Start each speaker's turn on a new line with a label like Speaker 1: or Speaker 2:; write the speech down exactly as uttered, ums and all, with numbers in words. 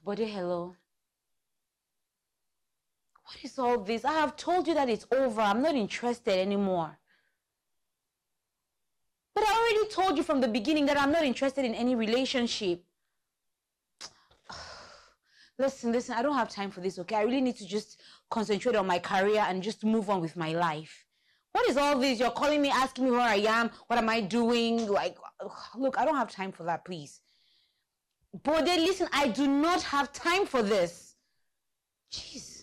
Speaker 1: Bode, hello. What is all this? I have told you that it's over. I'm not interested anymore. But I already told you from the beginning that I'm not interested in any relationship. Listen, listen, I don't have time for this, okay? I really need to just concentrate on my career and just move on with my life. What is all this? You're calling me, asking me where I am, what am I doing? Like, look, I don't have time for that, please. Bode, listen, I do not have time for this. Jeez.